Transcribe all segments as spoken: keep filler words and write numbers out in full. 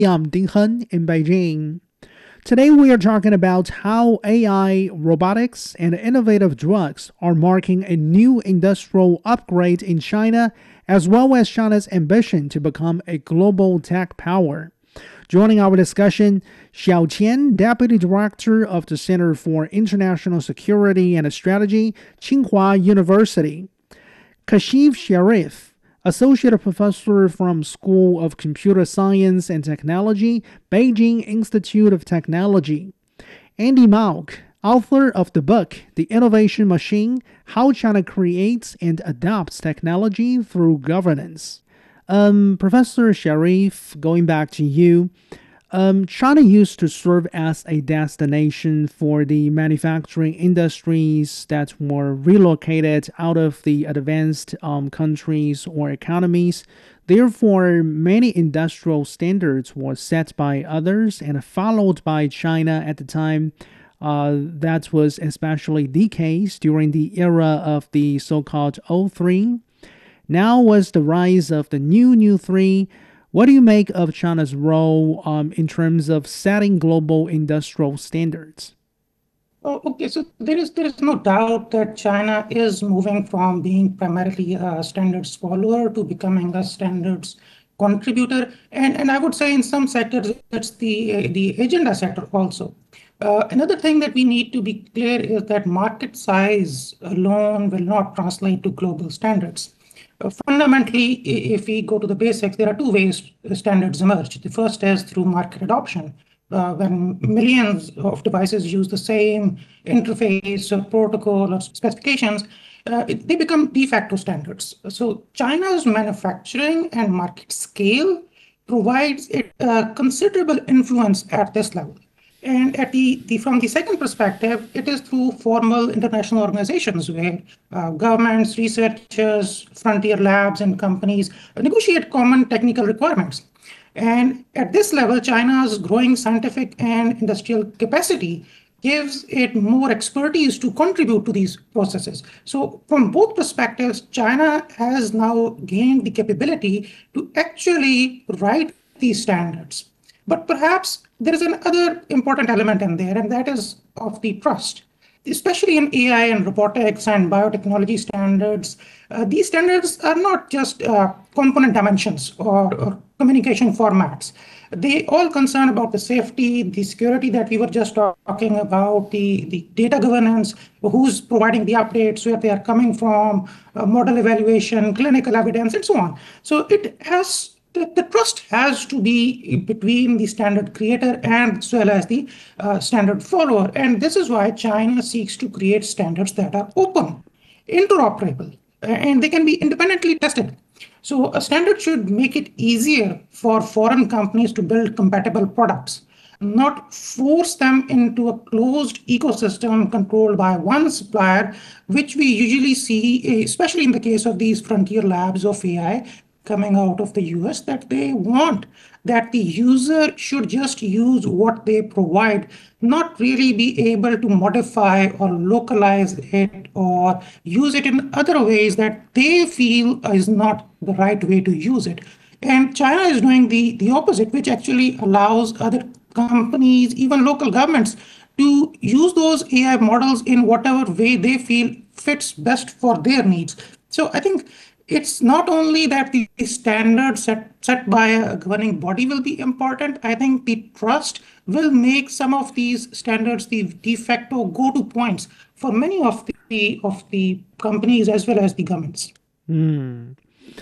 I'm Ding Hen in Beijing. Today we are talking about how A I, robotics, and innovative drugs are marking a new industrial upgrade in China, as well as China's ambition to become a global tech power. Joining our discussion, Xiao Qian, Deputy Director of the Center for International Security and Strategy, Tsinghua University. Kashif Sharif, Associate Professor from School of Computer Science and Technology, Beijing Institute of Technology. Andy Mauk, author of the book The Innovation Machine: How China Creates and Adopts Technology Through Governance. Um, Professor Sharif, going back to you, um, China used to serve as a destination for the manufacturing industries that were relocated out of the advanced um, countries or economies. Therefore, many industrial standards were set by others and followed by China at the time. Uh, that was especially the case during the era of the so called O three. Now was the rise of the new New three. What do you make of China's role um, in terms of setting global industrial standards? Oh, okay, so there is there is no doubt that China is moving from being primarily a standards follower to becoming a standards contributor, and and I would say in some sectors it's the the agenda sector also. Uh, another thing that we need to be clear is that market size alone will not translate to global standards. Uh, fundamentally, if we go to the basics, there are two ways standards emerge. The first is through market adoption, uh, when millions of devices use the same interface or protocol or specifications, uh, it, they become de facto standards. So China's manufacturing and market scale provides it uh, considerable influence at this level. And at the, the from the second perspective, it is through formal international organizations where uh, governments, researchers, frontier labs, and companies negotiate common technical requirements. And at this level, China's growing scientific and industrial capacity gives it more expertise to contribute to these processes. So, from both perspectives, China has now gained the capability to actually write these standards. But perhaps there is another important element in there, and that is of the trust. Especially in A I and robotics and biotechnology standards, uh, these standards are not just uh, component dimensions or, or communication formats. They all concern about the safety, the security that we were just talking about, the, the data governance, who's providing the updates, where they are coming from, uh, model evaluation, clinical evidence, and so on. So it has the, the trust has to be between the standard creator and as well as the uh, standard follower. And this is why China seeks to create standards that are open, interoperable, and they can be independently tested. So a standard should make it easier for foreign companies to build compatible products, not force them into a closed ecosystem controlled by one supplier, which we usually see, especially in the case of these frontier labs of A I, coming out of the U S, that they want that the user should just use what they provide, not really be able to modify or localize it or use it in other ways that they feel is not the right way to use it. And China is doing the, the opposite, which actually allows other companies, even local governments, to use those A I models in whatever way they feel fits best for their needs. So I think it's not only that the standards set, set by a governing body will be important. I think the trust will make some of these standards the de facto go-to points for many of the of the companies as well as the governments. Hmm.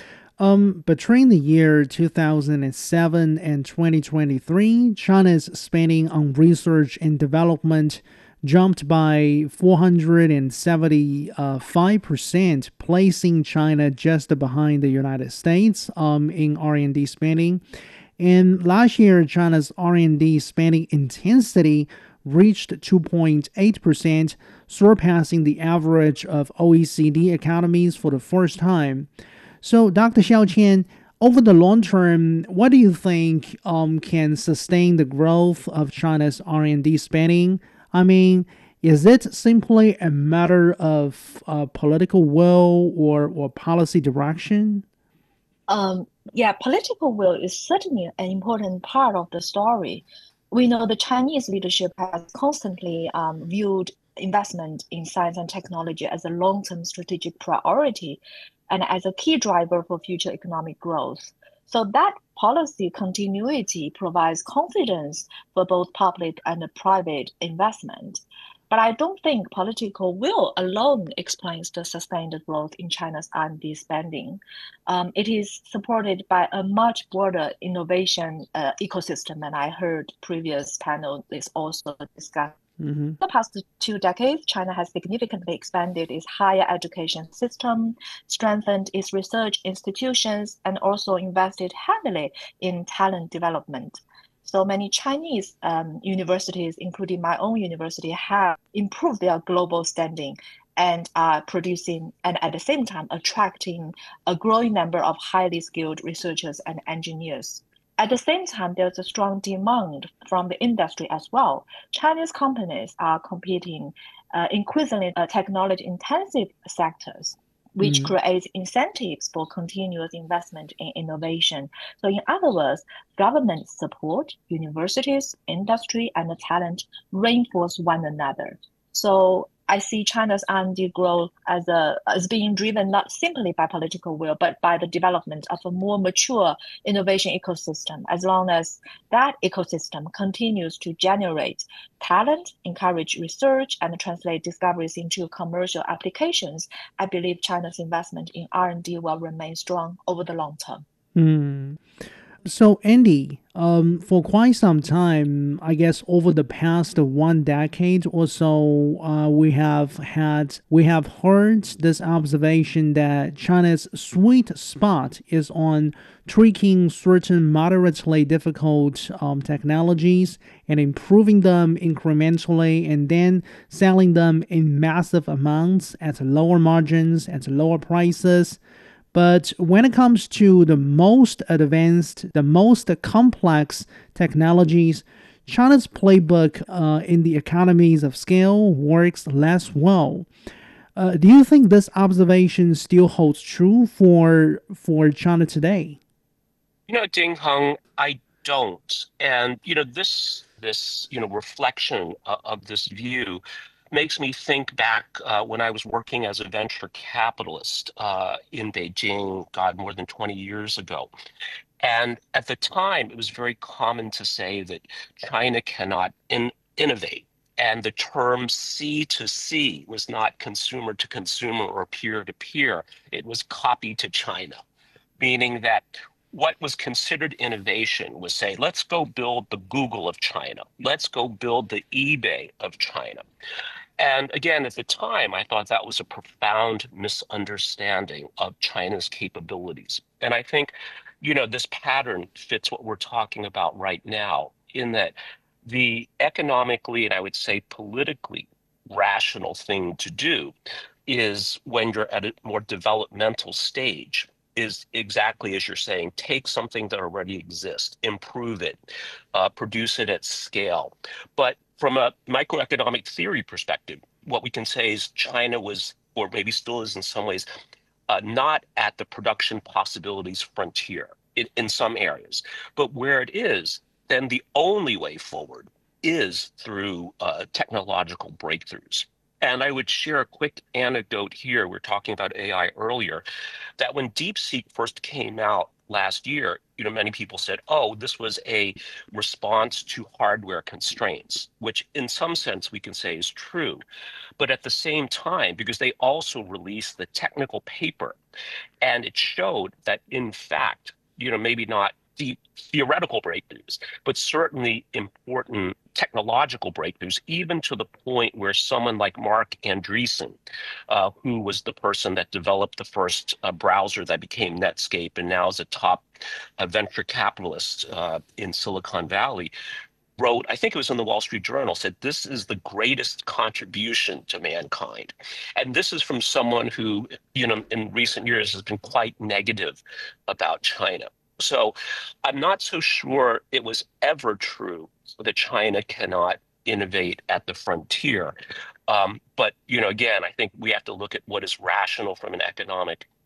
Um, between the year two thousand seven and twenty twenty-three, China's spending on research and development jumped by four hundred seventy-five percent, placing China just behind the United States um, in R and D spending. And last year, China's R and D spending intensity reached two point eight percent, surpassing the average of O E C D economies for the first time. So, Doctor Xiao Qian, over the long term, what do you think um, can sustain the growth of China's R and D spending? I mean, is it simply a matter of uh, political will or, or policy direction? Yeah, political will is certainly an important part of the story. We know the Chinese leadership has constantly um, viewed investment in science and technology as a long-term strategic priority and as a key driver for future economic growth. So that policy continuity provides confidence for both public and private investment. But I don't think political will alone explains the sustained growth in China's R and D spending. Um, it is supported by a much broader innovation uh, ecosystem, and I heard previous panelists also discuss. Hmm. The past two decades, China has significantly expanded its higher education system, strengthened its research institutions, and also invested heavily in talent development. So many Chinese um, universities, including my own university, have improved their global standing and are producing and at the same time attracting a growing number of highly skilled researchers and engineers. At the same time, there's a strong demand from the industry as well. Chinese companies are competing uh, increasingly uh, technology intensive sectors, which Mm. creates incentives for continuous investment in innovation. So, in other words, government support, universities, industry, and the talent reinforce one another. So I see China's R and D growth as a as being driven not simply by political will, but by the development of a more mature innovation ecosystem. As long as that ecosystem continues to generate talent, encourage research, and translate discoveries into commercial applications, I believe China's investment in R and D will remain strong over the long term. Mm. So, Andy, um, for quite some time, I guess over the past one decade or so, uh, we have had we have heard this observation that China's sweet spot is on tweaking certain moderately difficult um, technologies and improving them incrementally, and then selling them in massive amounts at lower margins, at lower prices. But when it comes to the most advanced, the most complex technologies, China's playbook uh, in the economies of scale works less well. Uh, do you think this observation still holds true for for China today? You know, Ding Heng, I don't. And, you know, this this, you know, reflection uh, of this view makes me think back uh, when I was working as a venture capitalist uh, in Beijing, God, more than twenty years ago. And at the time, it was very common to say that China cannot in innovate. And the term C to C was not consumer to consumer or peer to peer. It was copy to China, meaning that what was considered innovation was say, let's go build the Google of China. Let's go build the eBay of China. And again, at the time, I thought that was a profound misunderstanding of China's capabilities. And I think, you know, this pattern fits what we're talking about right now, in that the economically, and I would say politically rational thing to do is when you're at a more developmental stage is exactly as you're saying, take something that already exists, improve it, uh, produce it at scale. But from a microeconomic theory perspective, what we can say is China was, or maybe still is in some ways, uh, not at the production possibilities frontier in, in some areas. But where it is, then the only way forward is through uh, technological breakthroughs. And I would share a quick anecdote here. We we're talking about A I earlier, that when DeepSeek first came out last year, you know, many people said, oh, this was a response to hardware constraints, which in some sense we can say is true. But at the same time, because they also released the technical paper, and it showed that in fact, you know, maybe not the theoretical breakthroughs, but certainly important technological breakthroughs, even to the point where someone like Mark Andreessen, uh, who was the person that developed the first uh, browser that became Netscape and now is a top uh, venture capitalist uh, in Silicon Valley, wrote, I think it was in the Wall Street Journal, said this is the greatest contribution to mankind. And this is from someone who, you know, in recent years has been quite negative about China. So I'm not so sure it was ever true that China cannot innovate at the frontier. Um, but, you know, again, I think we have to look at what is rational from an economic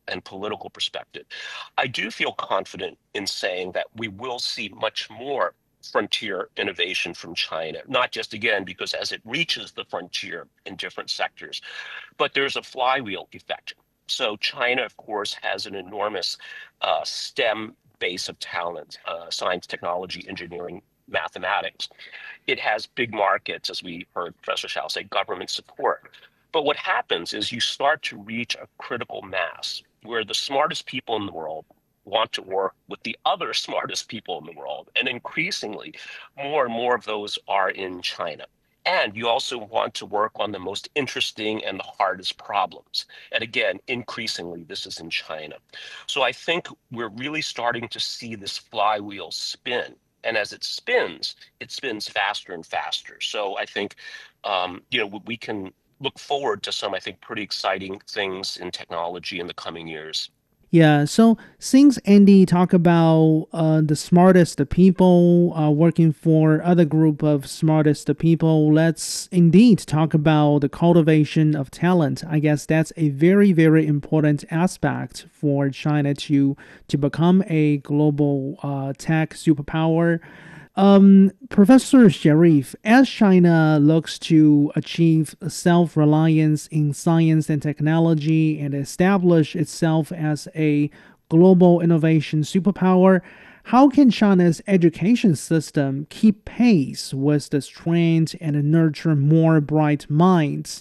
and political perspective, I do feel confident in saying that we will see much more frontier innovation from China, not just again because as it reaches the frontier in different sectors, but there's a flywheel effect. So China, of course, has an enormous uh, STEM base of talent, uh, science, technology, engineering, mathematics. It has big markets, as we heard Professor Shao say, government support. But what happens is you start to reach a critical mass where the smartest people in the world want to work with the other smartest people in the world. And increasingly, more and more of those are in China. And you also want to work on the most interesting and the hardest problems. And again, increasingly, this is in China. So I think we're really starting to see this flywheel spin. And as it spins, it spins faster and faster. So I think, um, you know, we can look forward to some, I think, pretty exciting things in technology in the coming years. Yeah, so since Andy talked about uh, the smartest people uh, working for other group of smartest people, let's indeed talk about the cultivation of talent. I guess that's a very, very important aspect for China to to become a global uh, tech superpower. Um, Professor Sharif, as China looks to achieve self-reliance in science and technology and establish itself as a global innovation superpower, how can China's education system keep pace with this trend and nurture more bright minds?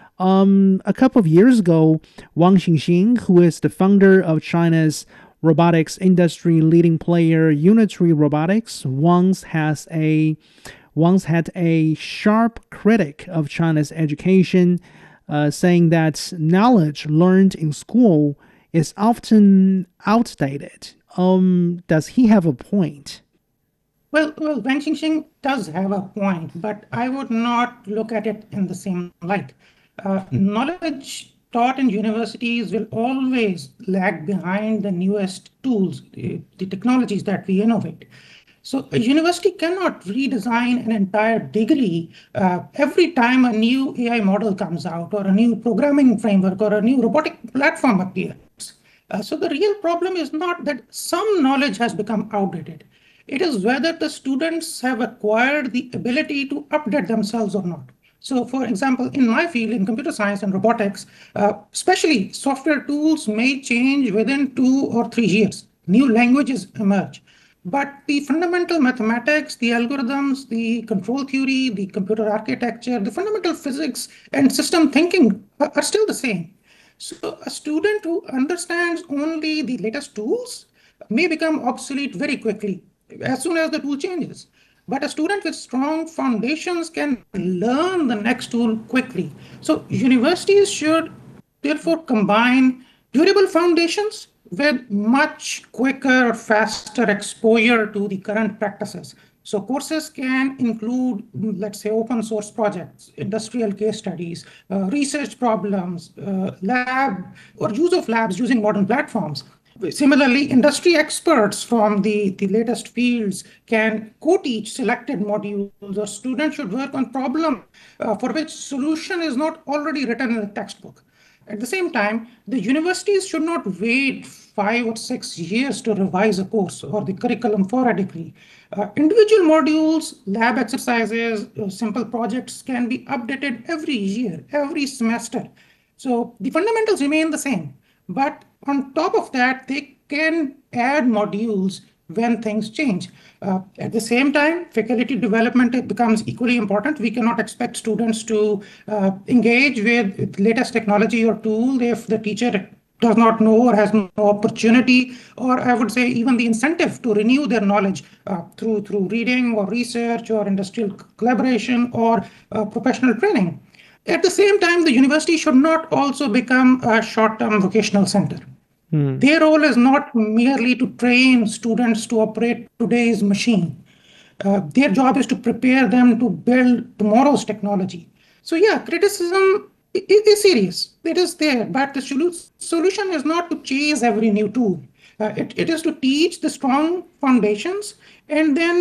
Um, a couple of years ago, Wang Xingxing, who is the founder of China's robotics industry leading player Unitary Robotics, once has a once had a sharp critic of China's education, uh, saying that knowledge learned in school is often outdated. Um, does he have a point? Well, well, Wang Xingxing does have a point, but I would not look at it in the same light. Uh, knowledge taught in universities will always lag behind the newest tools, the, the technologies that we innovate. So a university cannot redesign an entire degree uh, every time a new A I model comes out or a new programming framework or a new robotic platform appears. Uh, so the real problem is not that some knowledge has become outdated. It is whether the students have acquired the ability to update themselves or not. So for example, in my field, in computer science and robotics, uh, especially software tools may change within two or three years. New languages emerge. But the fundamental mathematics, the algorithms, the control theory, the computer architecture, the fundamental physics and system thinking are, are still the same. So a student who understands only the latest tools may become obsolete very quickly as soon as the tool changes. But a student with strong foundations can learn the next tool quickly. So universities should therefore combine durable foundations with much quicker, faster exposure to the current practices. So courses can include, let's say, open source projects, industrial case studies, uh, research problems, uh, lab or use of labs using modern platforms. Similarly, industry experts from the, the latest fields can co-teach selected modules, or students should work on problem uh, for which solution is not already written in the textbook. At the same time, the universities should not wait five or six years to revise a course or the curriculum for a degree. Uh, individual modules, lab exercises, uh, simple projects can be updated every year, every semester. So the fundamentals remain the same. But on top of that, they can add modules when things change. Uh, at the same time, faculty development becomes equally important. We cannot expect students to uh, engage with latest technology or tool if the teacher does not know or has no opportunity, or I would say even the incentive to renew their knowledge uh, through, through reading or research or industrial collaboration or uh, professional training. At the same time, the university should not also become a short-term vocational center. Hmm. Their role is not merely to train students to operate today's machine. Uh, their job is to prepare them to build tomorrow's technology. So yeah, criticism is serious. It is there, but the solution is not to chase every new tool. Uh, it, it is to teach the strong foundations and then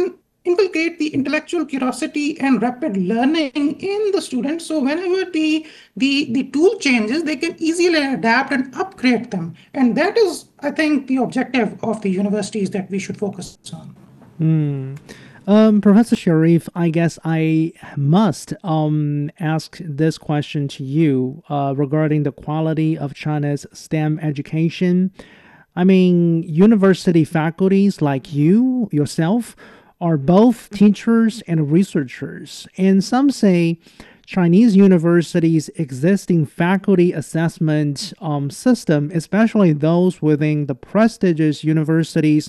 inculcate the intellectual curiosity and rapid learning in the students. So whenever the, the, the tool changes, they can easily adapt and upgrade them. And that is, I think, the objective of the universities that we should focus on. Mm. Um, Professor Sharif, I guess I must um, ask this question to you uh, regarding the quality of China's STEM education. I mean, university faculties like you, yourself, are both teachers and researchers. And some say Chinese universities' existing faculty assessment um, system, especially those within the prestigious universities,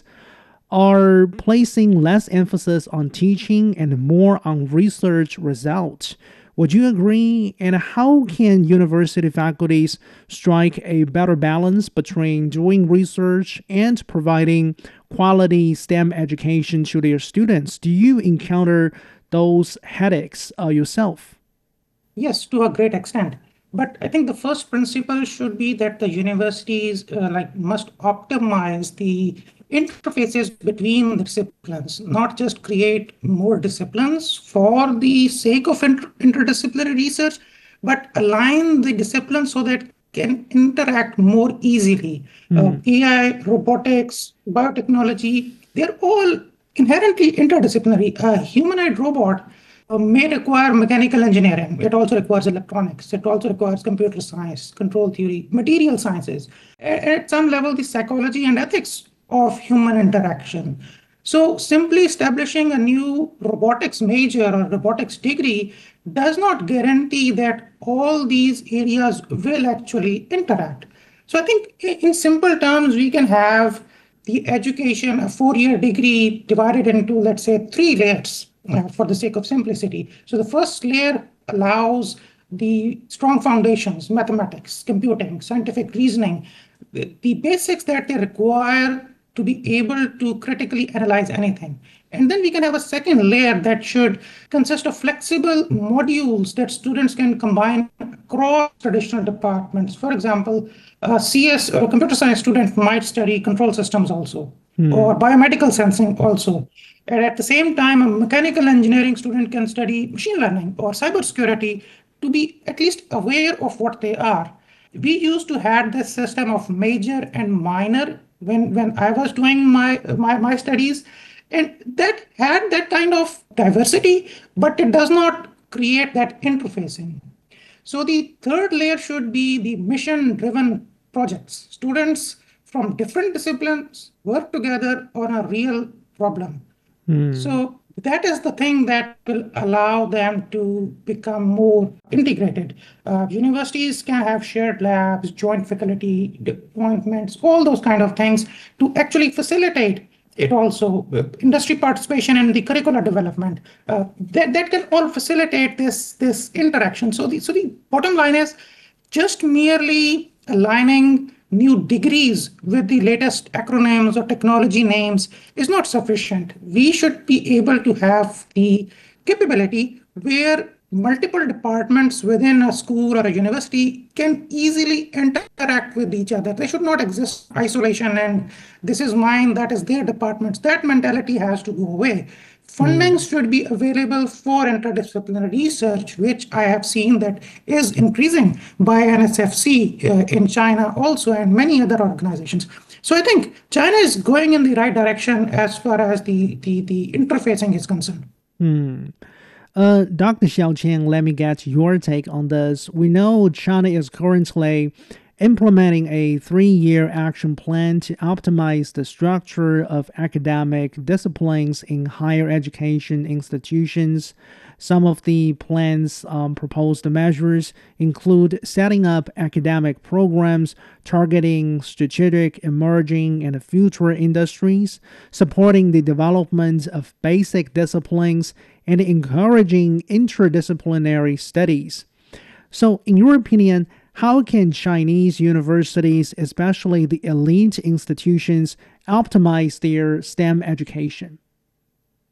are placing less emphasis on teaching and more on research results. Would you agree? And how can university faculties strike a better balance between doing research and providing quality STEM education to their students? Do you encounter those headaches uh, yourself? Yes, to a great extent. But I think the first principle should be that the universities uh, like must optimize the interfaces between the disciplines, not just create more disciplines for the sake of inter- interdisciplinary research, but align the disciplines so that can interact more easily. Mm. Uh, A I, robotics, biotechnology, they're all inherently interdisciplinary. A humanoid robot uh, may require mechanical engineering. It also requires electronics. It also requires computer science, control theory, material sciences. At, at some level, the psychology and ethics of human interaction. So simply establishing a new robotics major or robotics degree does not guarantee that all these areas will actually interact. So I think in simple terms, we can have the education, a four-year degree divided into, let's say, three layers uh, for the sake of simplicity. So the first layer allows the strong foundations, mathematics, computing, scientific reasoning, the, the basics that they require to be able to critically analyze anything. And then we can have a second layer that should consist of flexible modules that students can combine across traditional departments. For example, a C S or a computer science student might study control systems also, hmm. or biomedical sensing also. And at the same time, a mechanical engineering student can study machine learning or cybersecurity to be at least aware of what they are. We used to have this system of major and minor when when I was doing my my, my studies, and that had that kind of diversity, but it does not create that interfacing. So the third layer should be the mission-driven projects. Students from different disciplines work together on a real problem. Hmm. So that is the thing that will allow them to become more integrated. Uh, universities can have shared labs, joint faculty appointments, all those kind of things to actually facilitate it also. Uh, industry participation in the curricular development. Uh, that, that can all facilitate this, this interaction. So the, so the bottom line is just merely aligning new degrees with the latest acronyms or technology names is not sufficient. We should be able to have the capability where multiple departments within a school or a university can easily interact with each other. They should not exist in isolation and this is mine, that is their departments. That mentality has to go away. Funding mm. should be available for interdisciplinary research, which I have seen that is increasing by N S F C uh, in China also and many other organizations. So I think China is going in the right direction as far as the, the, the interfacing is concerned. Mm. Uh, Doctor Xiaoqian, let me get your take on this. We know China is currently implementing a three-year action plan to optimize the structure of academic disciplines in higher education institutions. Some of the plan's um, proposed measures include setting up academic programs targeting strategic, emerging, and future industries, supporting the development of basic disciplines, and encouraging interdisciplinary studies. So, in your opinion, how can Chinese universities, especially the elite institutions, optimize their STEM education?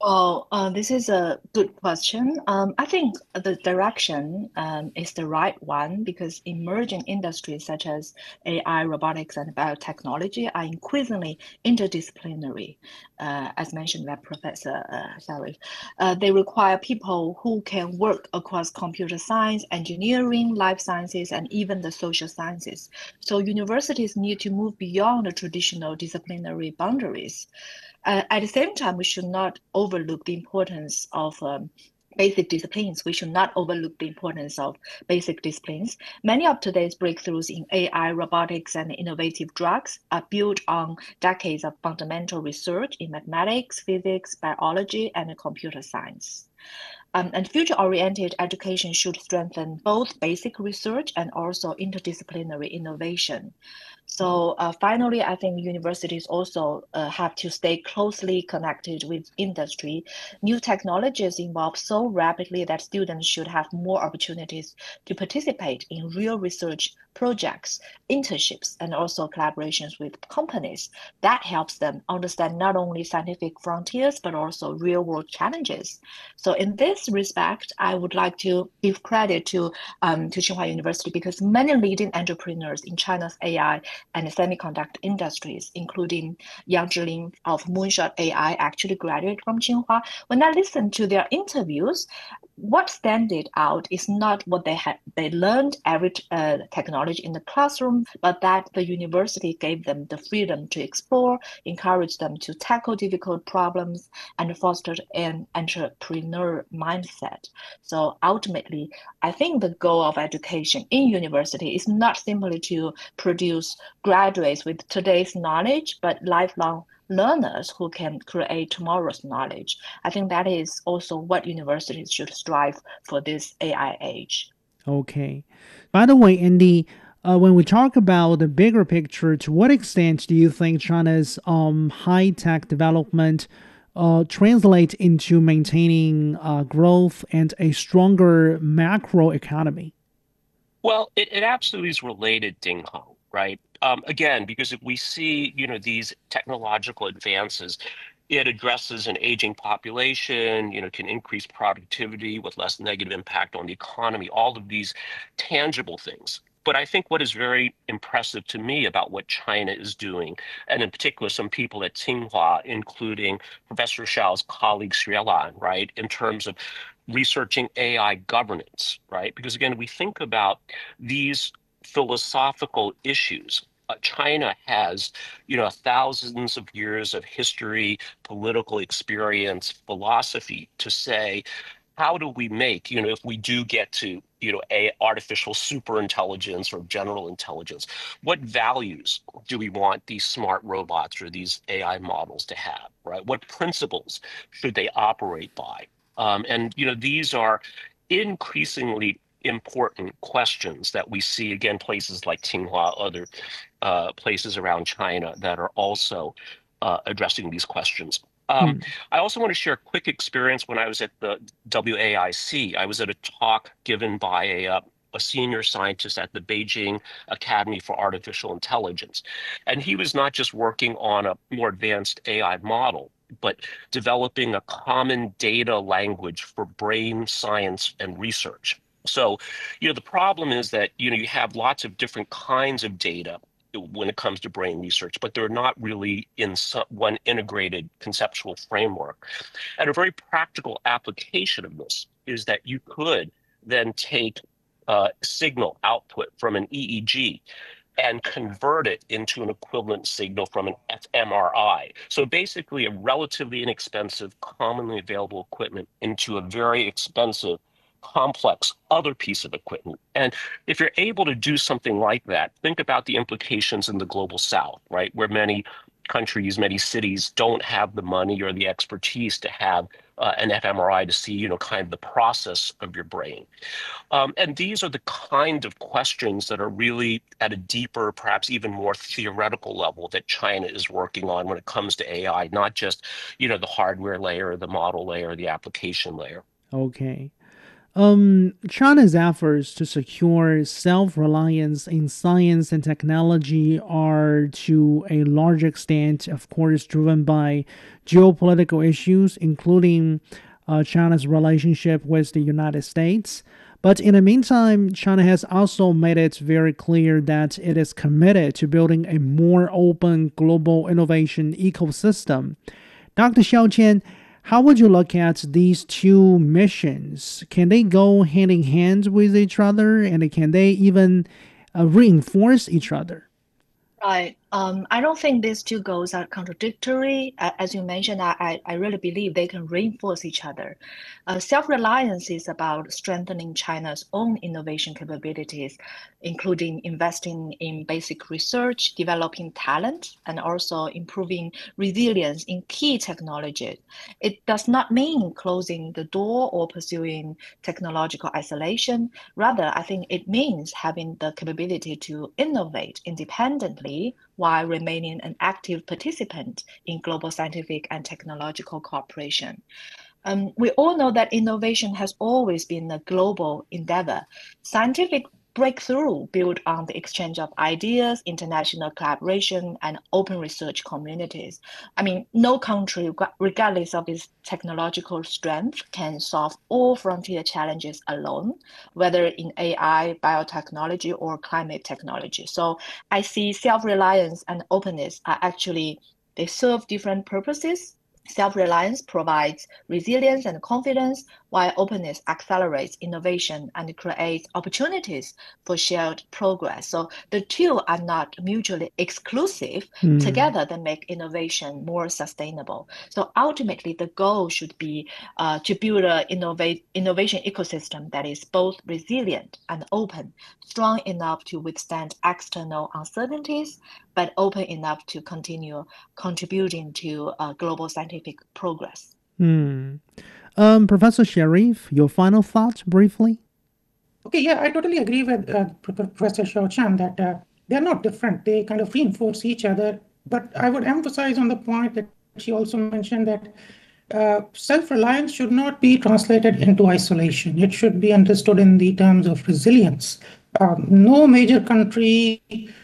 Well, uh, this is a good question. Um, I think the direction um, is the right one because emerging industries such as A I, robotics, and biotechnology are increasingly interdisciplinary, uh, as mentioned by Professor uh, Sarif. Uh, they require people who can work across computer science, engineering, life sciences, and even the social sciences. So universities need to move beyond the traditional disciplinary boundaries. Uh, at the same time, we should not overlook the importance of um, basic disciplines. We should not overlook the importance of basic disciplines. Many of today's breakthroughs in A I, robotics, and innovative drugs are built on decades of fundamental research in mathematics, physics, biology, and computer science. Um, and future-oriented education should strengthen both basic research and also interdisciplinary innovation. So uh, finally, I think universities also uh, have to stay closely connected with industry. New technologies evolve so rapidly that students should have more opportunities to participate in real research projects, internships, and also collaborations with companies. That helps them understand not only scientific frontiers, but also real-world challenges. So in this respect, I would like to give credit to, um, to Tsinghua University because many leading entrepreneurs in China's A I and semiconductor industries, including Yang Zhilin of Moonshot A I, actually graduated from Tsinghua. When I listened to their interviews, what standed out is not what they had they learned every uh, technology in the classroom, but that the university gave them the freedom to explore, encouraged them to tackle difficult problems, and fostered an entrepreneur mindset. So ultimately, I think the goal of education in university is not simply to produce graduates with today's knowledge, but lifelong learners who can create tomorrow's knowledge. I think that is also what universities should strive for this A I age. Okay. By the way, Andy, uh, when we talk about the bigger picture, to what extent do you think China's um, high tech development uh, translate into maintaining uh, growth and a stronger macro economy? Well, it, it absolutely is related, Ding Hong, right? Um, again, because if we see, you know, these technological advances, it addresses an aging population, you know, can increase productivity with less negative impact on the economy, all of these tangible things. But I think what is very impressive to me about what China is doing, and in particular, some people at Tsinghua, including Professor Xiao's colleague Srialan, right, in terms of researching A I governance, right? Because again, we think about these philosophical issues. Uh, China has, you know, thousands of years of history, political experience, philosophy to say, how do we make, you know, if we do get to, you know, a artificial super intelligence or general intelligence, what values do we want these smart robots or these A I models to have, right? What principles should they operate by? Um, and, you know, these are increasingly important questions that we see, again, places like Tsinghua, other uh, places around China that are also uh, addressing these questions. Um, Hmm. I also want to share a quick experience when I was at the W A I C. I was at a talk given by a, uh, a senior scientist at the Beijing Academy for Artificial Intelligence. And he was not just working on a more advanced A I model, but developing a common data language for brain science and research. So, you know, the problem is that, you know, you have lots of different kinds of data when it comes to brain research, but they're not really in some, one integrated conceptual framework. And a very practical application of this is that you could then take uh, signal output from an E E G and convert it into an equivalent signal from an fMRI. So basically a relatively inexpensive, commonly available equipment into a very expensive, complex other piece of equipment. And if you're able to do something like that, think about the implications in the global south, right? Where many countries, many cities don't have the money or the expertise to have uh, an fMRI to see, you know, kind of the process of your brain. Um, and these are the kind of questions that are really at a deeper, perhaps even more theoretical level that China is working on when it comes to A I, not just, you know, the hardware layer, the model layer, the application layer. Okay. Um, China's efforts to secure self-reliance in science and technology are, to a large extent, of course, driven by geopolitical issues, including uh, China's relationship with the United States. But in the meantime, China has also made it very clear that it is committed to building a more open global innovation ecosystem. Doctor Xiao Qian, how would you look at these two missions? Can they go hand in hand with each other, and can they even uh, reinforce each other? Right. Um, I don't think these two goals are contradictory. A- As you mentioned, I, I I really believe they can reinforce each other. Uh, self-reliance is about strengthening China's own innovation capabilities, including investing in basic research, developing talent, and also improving resilience in key technologies. It does not mean closing the door or pursuing technological isolation. Rather, I think it means having the capability to innovate independently while remaining an active participant in global scientific and technological cooperation. Um, we all know that innovation has always been a global endeavor. Scientific breakthrough built on the exchange of ideas, international collaboration, and open research communities. I mean, no country, regardless of its technological strength, can solve all frontier challenges alone, whether in A I, biotechnology, or climate technology. So I see self-reliance and openness are actually, they serve different purposes. Self-reliance provides resilience and confidence, while openness accelerates innovation and creates opportunities for shared progress. So the two are not mutually exclusive. Hmm. Together, they make innovation more sustainable. So ultimately, the goal should be uh, to build an innovate, innovation ecosystem that is both resilient and open, strong enough to withstand external uncertainties, but open enough to continue contributing to uh, global scientific progress. Hmm. Um, Professor Sharif, your final thoughts briefly? Okay, yeah, I totally agree with uh, Professor Xiao Chan that uh, they're not different. They kind of reinforce each other. But I would emphasize on the point that she also mentioned that uh, self-reliance should not be translated into isolation. It should be understood in the terms of resilience. Um, no major country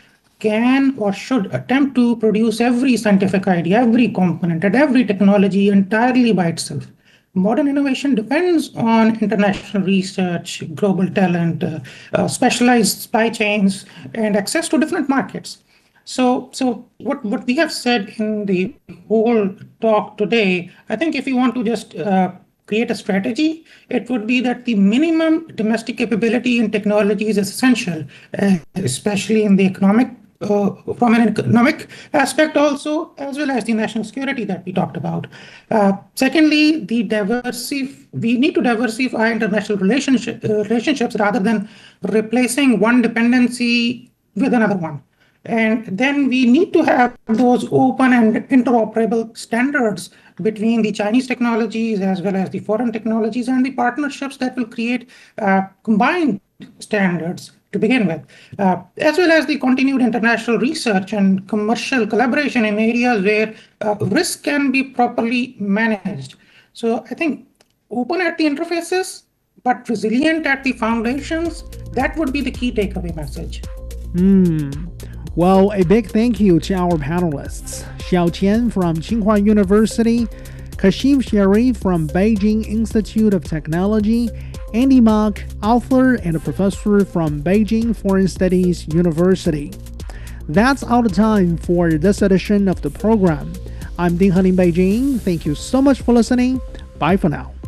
can or should attempt to produce every scientific idea, every component, and every technology entirely by itself. Modern innovation depends on international research, global talent, uh, uh, specialized supply chains, and access to different markets. So, so what, what we have said in the whole talk today, I think if you want to just uh, create a strategy, it would be that the minimum domestic capability in technologies is essential, uh, especially in the economic uh, from an economic aspect also, as well as the national security that we talked about. Uh, secondly, the diversif- we need to diversify international relationship, uh, relationships rather than replacing one dependency with another one. And then we need to have those open and interoperable standards between the Chinese technologies as well as the foreign technologies, and the partnerships that will create uh, combined standards to begin with, uh, as well as the continued international research and commercial collaboration in areas where uh, risk can be properly managed. So I think open at the interfaces, but resilient at the foundations, that would be the key takeaway message. Hmm. Well, a big thank you to our panelists, Xiao Qian from Tsinghua University, Kashif Sharif from Beijing Institute of Technology, Andy Mok, author and a professor from Beijing Foreign Studies University. That's all the time for this edition of the program. I'm Ding Han in Beijing. Thank you so much for listening. Bye for now.